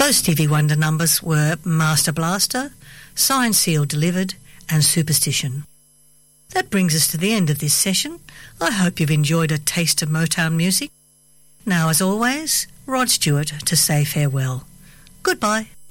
Those Stevie Wonder numbers were Master Blaster, Signed, Sealed, Delivered and Superstition. That brings us to the end of this session. I hope you've enjoyed a taste of Motown music. Now, as always, Rod Stewart to say farewell. Goodbye.